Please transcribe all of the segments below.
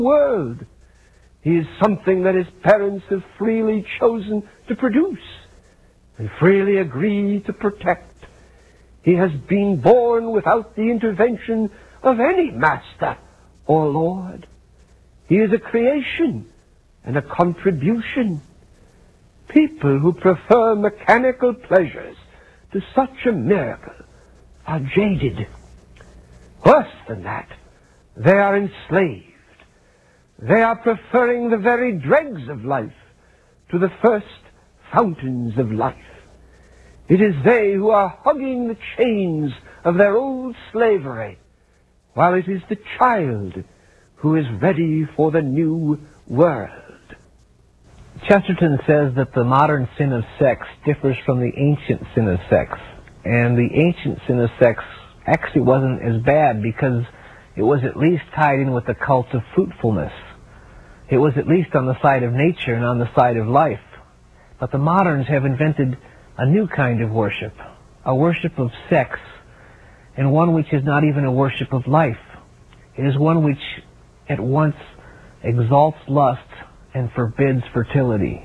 world. He is something that his parents have freely chosen to produce and freely agree to protect. He has been born without the intervention of any master or lord. He is a creation and a contribution. People who prefer mechanical pleasures to such a miracle are jaded. Worse than that, they are enslaved. They are preferring the very dregs of life to the first fountains of life. It is they who are hugging the chains of their old slavery, while it is the child who is ready for the new world. Chesterton says that the modern sin of sex differs from the ancient sin of sex. And the ancient sin of sex actually wasn't as bad because it was at least tied in with the cult of fruitfulness. It was at least on the side of nature and on the side of life. But the moderns have invented a new kind of worship, a worship of sex, and one which is not even a worship of life. It is one which at once exalts lust and forbids fertility.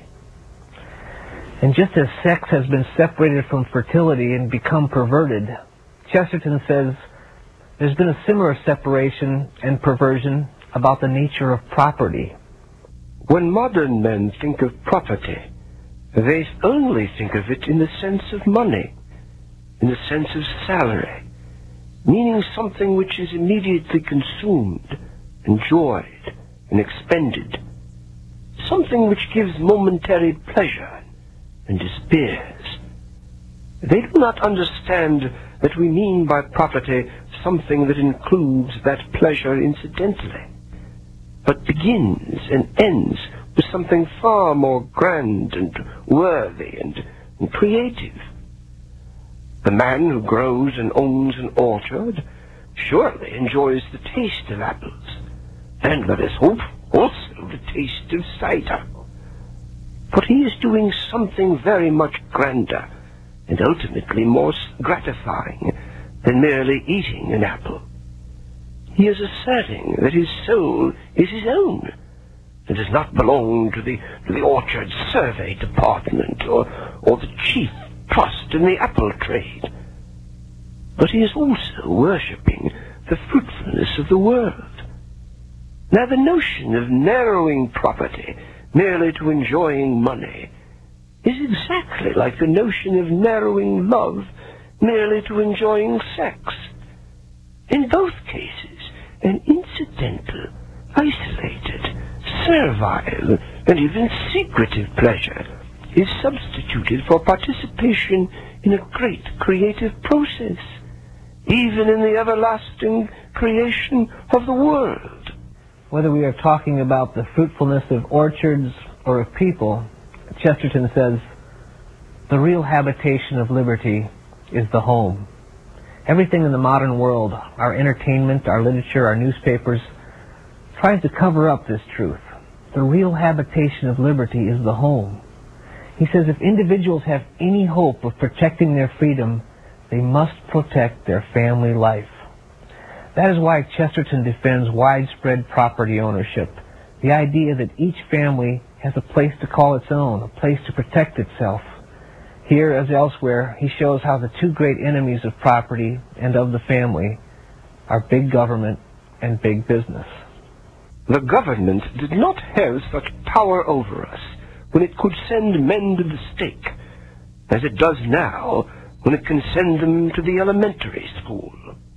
And just as sex has been separated from fertility and become perverted, Chesterton says there's been a similar separation and perversion about the nature of property. When modern men think of property, they only think of it in the sense of money, in the sense of salary, meaning something which is immediately consumed, enjoyed, and expended, something which gives momentary pleasure and disappears. They do not understand that we mean by property something that includes that pleasure incidentally, but begins and ends with something far more grand and worthy and creative. The man who grows and owns an orchard surely enjoys the taste of apples, and let us hope also the taste of cider. But he is doing something very much grander and ultimately more gratifying than merely eating an apple. He is asserting that his soul is his own and does not belong to the orchard survey department or the chief trust in the apple trade. But he is also worshipping the fruitfulness of the world. Now, the notion of narrowing property merely to enjoying money is exactly like the notion of narrowing love merely to enjoying sex. In both cases, an incidental, isolated, servile, and even secretive pleasure is substituted for participation in a great creative process, even in the everlasting creation of the world. Whether we are talking about the fruitfulness of orchards or of people, Chesterton says, the real habitation of liberty is the home. Everything in the modern world, our entertainment, our literature, our newspapers, tries to cover up this truth. The real habitation of liberty is the home. He says if individuals have any hope of protecting their freedom, they must protect their family life. That is why Chesterton defends widespread property ownership, the idea that each family has a place to call its own, a place to protect itself. Here, as elsewhere, he shows how the two great enemies of property and of the family are big government and big business. The government did not have such power over us when it could send men to the stake as it does now when it can send them to the elementary school.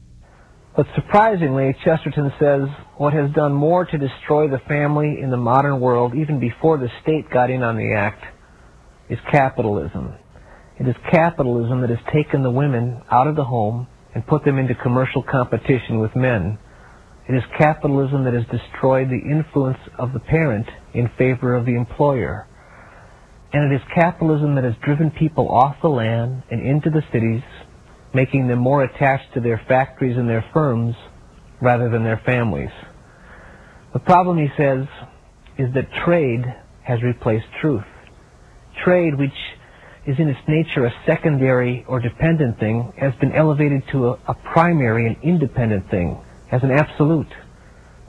But surprisingly, Chesterton says what has done more to destroy the family in the modern world, even before the state got in on the act, is capitalism. It is capitalism that has taken the women out of the home and put them into commercial competition with men. It is capitalism that has destroyed the influence of the parent in favor of the employer. And it is capitalism that has driven people off the land and into the cities, making them more attached to their factories and their firms rather than their families. The problem, he says, is that trade has replaced truth. Trade, which is in its nature a secondary or dependent thing, has been elevated to a primary and independent thing, as an absolute.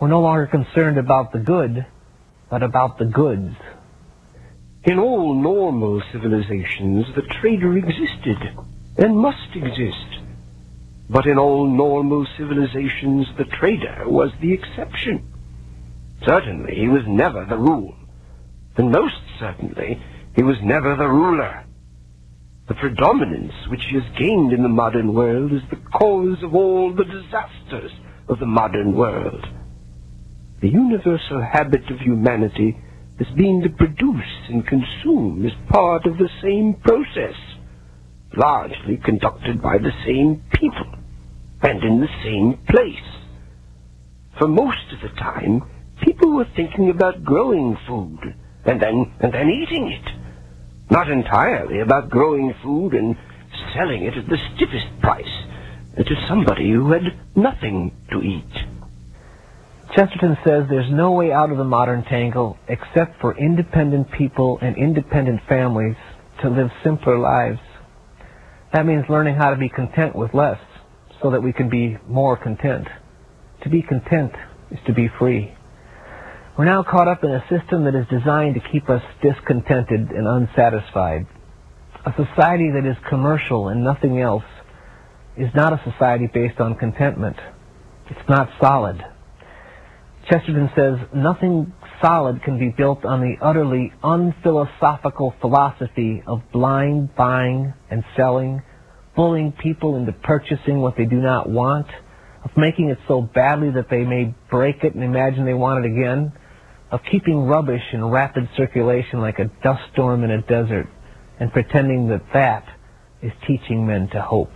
We're no longer concerned about the good, but about the goods. In all normal civilizations, the trader existed and must exist. But in all normal civilizations, the trader was the exception. Certainly, he was never the rule. And most certainly, he was never the ruler. The predominance which he has gained in the modern world is the cause of all the disasters of the modern world. The universal habit of humanity has been to produce and consume as part of the same process, largely conducted by the same people, and in the same place. For most of the time, people were thinking about growing food, and then eating it. Not entirely about growing food and selling it at the stiffest price to somebody who had nothing to eat. Chesterton says there's no way out of the modern tangle except for independent people and independent families to live simpler lives. That means learning how to be content with less so that we can be more content. To be content is to be free. We're now caught up in a system that is designed to keep us discontented and unsatisfied. A society that is commercial and nothing else is not a society based on contentment. It's not solid. Chesterton says nothing solid can be built on the utterly unphilosophical philosophy of blind buying and selling, bullying people into purchasing what they do not want, of making it so badly that they may break it and imagine they want it again, of keeping rubbish in rapid circulation like a dust storm in a desert, and pretending that that is teaching men to hope.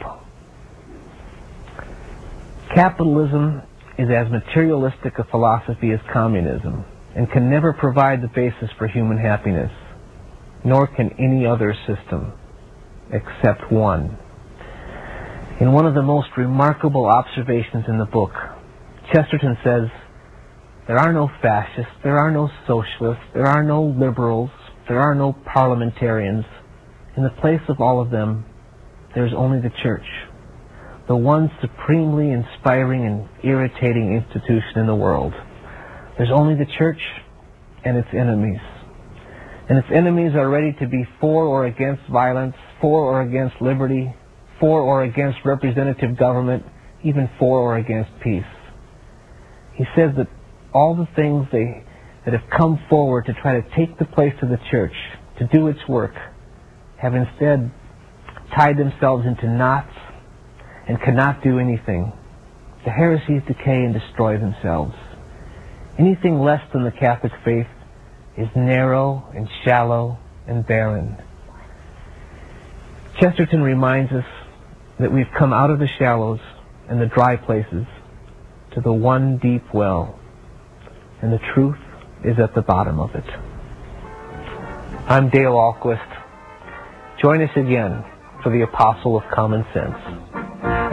Capitalism is as materialistic a philosophy as communism, and can never provide the basis for human happiness, nor can any other system, except one. In one of the most remarkable observations in the book, Chesterton says, there are no fascists, there are no socialists, there are no liberals, there are no parliamentarians. In the place of all of them, there is only the church, the one supremely inspiring and irritating institution in the world. There's only the church and its enemies. And its enemies are ready to be for or against violence, for or against liberty, for or against representative government, even for or against peace. He says that all the things that have come forward to try to take the place of the church, to do its work, have instead tied themselves into knots and cannot do anything. The heresies decay and destroy themselves. Anything less than the Catholic faith is narrow and shallow and barren. Chesterton reminds us that we've come out of the shallows and the dry places to the one deep well, and the truth is at the bottom of it. I'm Dale Ahlquist. Join us again for the Apostle of Common Sense.